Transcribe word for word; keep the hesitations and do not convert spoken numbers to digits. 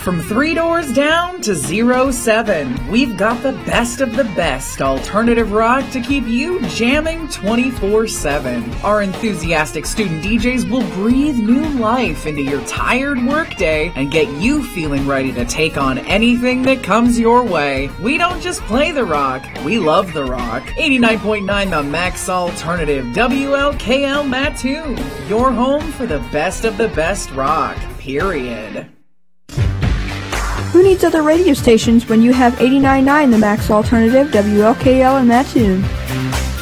From three doors down to zero seven, we've got the best of the best alternative rock to keep you jamming twenty-four seven. Our enthusiastic student D Js will breathe new life into your tired workday and get you feeling ready to take on anything that comes your way. We don't just play the rock, we love the rock. eighty-nine point nine The Max Alternative, W L K L Mattoon, your home for the best of the best rock, period. Who needs other radio stations when you have eighty-nine point nine The Max Alternative, W L K L in Mattoon?